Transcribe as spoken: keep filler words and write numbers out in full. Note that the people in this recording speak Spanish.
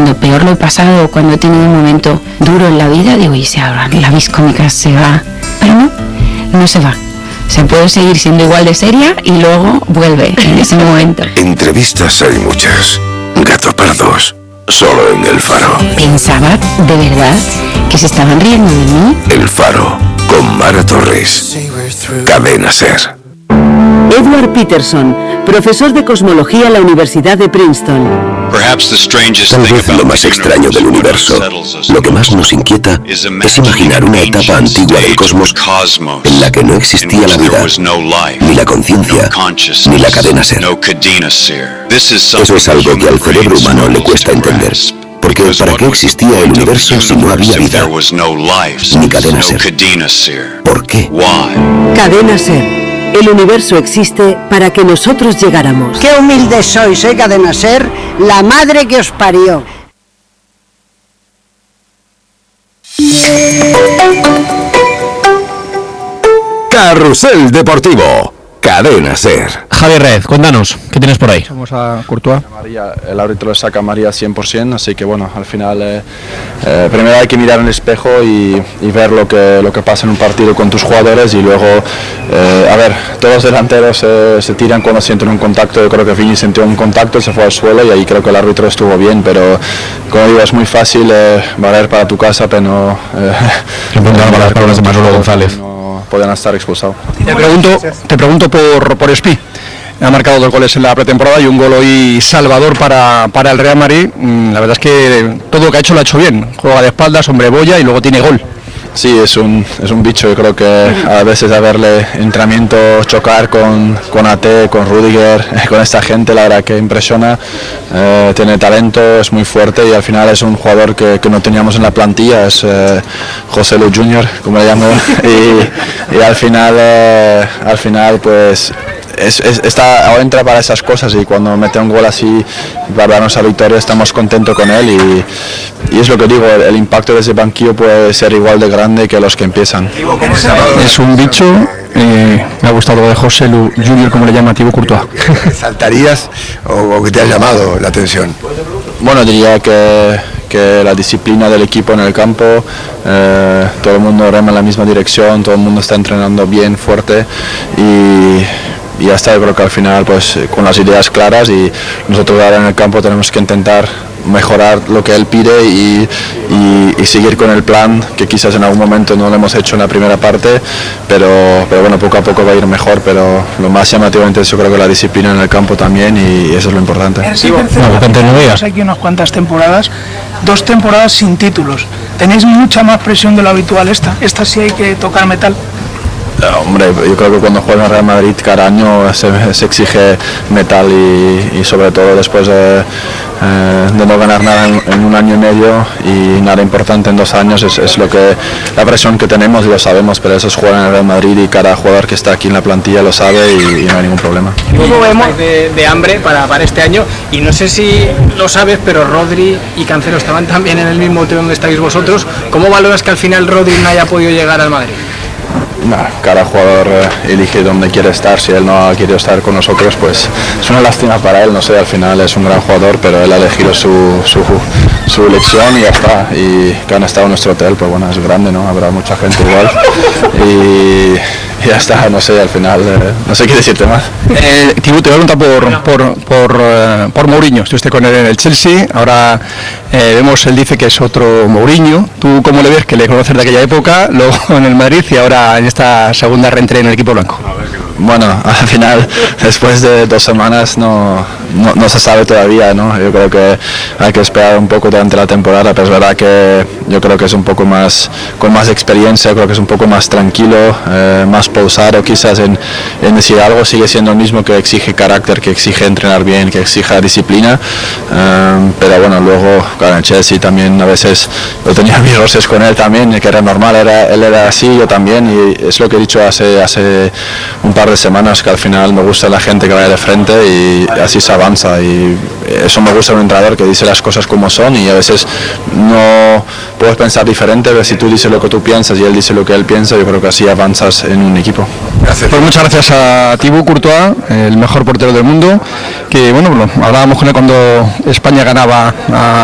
cuando peor lo he pasado, cuando he tenido un momento duro en la vida, digo, y si ahora la vis cómica se va, pero no, no se va. Se puede seguir siendo igual de seria y luego vuelve en ese momento. Entrevistas hay muchas. Gato para dos. Solo en El Faro. Pensaba, de verdad, que se estaban riendo de mí. El Faro, con Mara Torres. Cadena SER. Edward Peterson, profesor de cosmología en la Universidad de Princeton. Tal vez lo más extraño del universo, lo que más nos inquieta, es imaginar una etapa antigua del cosmos en la que no existía la vida, ni la conciencia, ni la cadena SER. Eso es algo que al cerebro humano le cuesta entender. Porque ¿para qué existía el universo si no había vida? Ni cadena SER. ¿Por qué? Cadena SER. El universo existe para que nosotros llegáramos. ¡Qué humildes sois, eh, Cadena SER! La madre que os parió. Carrusel Deportivo. Cadena SER. Javier Rez, cuéntanos, ¿qué tienes por ahí? Vamos a Courtois. María, el árbitro le saca a María cien por ciento, así que bueno, al final eh, eh, primero hay que mirar en el espejo y, y ver lo que, lo que pasa en un partido con tus jugadores y luego, eh, a ver, todos los delanteros eh, se tiran cuando sienten un contacto. Yo creo que Vini sintió un contacto, se fue al suelo y ahí creo que el árbitro estuvo bien, pero como digo, es muy fácil eh, valer para tu casa, pero no... Eh, para las palabras de Manolo González. No pueden estar expulsados. Te pregunto, te pregunto por, por Espi. Ha marcado dos goles en la pretemporada y un gol hoy salvador para, para el Real Madrid. La verdad es que todo lo que ha hecho lo ha hecho bien. Juega de espaldas, hombre boya y luego tiene gol. Sí, es un, es un bicho. Yo creo que a veces a verle entrenamiento, chocar con, con A T, con Rudiger, con esta gente, la verdad que impresiona. Eh, tiene talento, es muy fuerte y al final es un jugador que, que no teníamos en la plantilla, es eh, José Lu junior, como le llamo, y, y al final, eh, al final pues... Es, es, está, ahora entra para esas cosas y cuando mete un gol así para darnos la victoria estamos contentos con él y, y es lo que digo, el, el impacto de ese banquillo puede ser igual de grande que los que empiezan. Es un bicho, eh, me ha gustado lo de José Lu junior, como le llama Thibaut Courtois. ¿Saltarías o, o que te ha llamado la atención? Bueno, diría que, que la disciplina del equipo en el campo, eh, todo el mundo rema en la misma dirección, todo el mundo está entrenando bien, fuerte y... y ya está. Yo creo que al final pues con las ideas claras y nosotros ahora en el campo tenemos que intentar mejorar lo que él pide y, y, y seguir con el plan que quizás en algún momento no lo hemos hecho en la primera parte, pero, pero bueno, poco a poco va a ir mejor, pero lo más llamativo es yo creo que la disciplina en el campo también y eso es lo importante. Sí, no, aquí unas cuantas temporadas, dos temporadas sin títulos, tenéis mucha más presión de lo habitual. Esta, esta sí hay que tocar metal. Hombre, yo creo que cuando juega en Real Madrid cada año se, se exige metal y, y sobre todo después de, eh, de no ganar nada en, en un año y medio y nada importante en dos años es, es lo que la presión que tenemos y lo sabemos, pero eso es jugar en el Real Madrid y cada jugador que está aquí en la plantilla lo sabe y, y no hay ningún problema. ¿Cómo vemos de, de hambre para, para este año? Y no sé si lo sabes, pero Rodri y Cancelo estaban también en el mismo hotel donde estáis vosotros. ¿Cómo valoras que al final Rodri no haya podido llegar al Madrid? Nah, cada jugador eh, elige dónde quiere estar. Si él no ha querido estar con nosotros, pues es una lástima para él. No sé, al final es un gran jugador, pero él ha elegido su, su, su elección y ya está. Y que han estado en nuestro hotel, pues bueno, es grande, ¿no? Habrá mucha gente igual. Y, y ya está, no sé, al final, eh, no sé qué decirte más. Eh, Thibaut, te voy a preguntar por, por, por, uh, por Mourinho. Estuviste con él en el Chelsea, ahora eh, vemos, él dice que es otro Mourinho. ¿Tú cómo le ves, que le conoces de aquella época, luego en el Madrid y ahora en esta segunda reentrée en el equipo blanco? Bueno, al final, después de dos semanas no, no, no se sabe todavía, ¿no? Yo creo que hay que esperar un poco durante la temporada, pero es verdad que yo creo que es un poco más, con más experiencia, creo que es un poco más tranquilo, eh, más pausado quizás en, en decir algo. Sigue siendo el mismo, que exige carácter, que exige entrenar bien, que exige disciplina, eh, pero bueno, luego claro, en Chelsea también a veces yo tenía mis roces con él también, que era normal, era, él era así, yo también, y es lo que he dicho hace, hace un par de semanas, que al final me gusta la gente que vaya de frente y así se avanza, y eso me gusta de un entrenador que dice las cosas como son, y a veces no puedes pensar diferente, pero si tú dices lo que tú piensas y él dice lo que él piensa, yo creo que así avanzas en un equipo. Gracias. Pues muchas gracias a Thibaut Courtois, el mejor portero del mundo, que bueno, hablábamos con él cuando España ganaba a